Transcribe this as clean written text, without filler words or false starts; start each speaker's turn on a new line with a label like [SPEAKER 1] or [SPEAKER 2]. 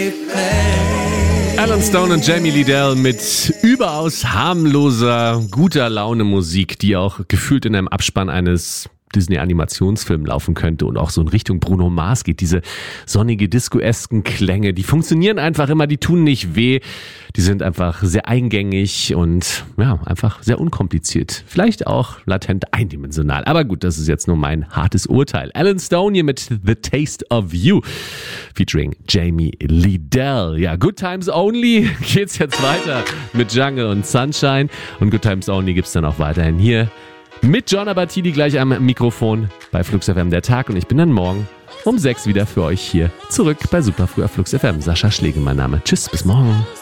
[SPEAKER 1] Alan Stone und Jamie Liddell mit überaus harmloser, guter Laune Musik, die auch gefühlt in einem Abspann eines Disney-Animationsfilm laufen könnte und auch so in Richtung Bruno Mars geht. Diese sonnige, disco-esken Klänge, die funktionieren einfach immer, die tun nicht weh. Die sind einfach sehr eingängig und ja, einfach sehr unkompliziert. Vielleicht auch latent eindimensional. Aber gut, das ist jetzt nur mein hartes Urteil. Alan Stone hier mit The Taste of You featuring Jamie Liddell. Ja, Good Times Only geht's jetzt weiter mit Jungle und Sunshine. Und Good Times Only gibt's dann auch weiterhin hier mit John Abatidi gleich am Mikrofon bei Flux FM der Tag. Und ich bin dann morgen um 6 wieder für euch hier zurück bei Superfrüh auf Flux FM. Sascha Schlegel mein Name. Tschüss, bis morgen.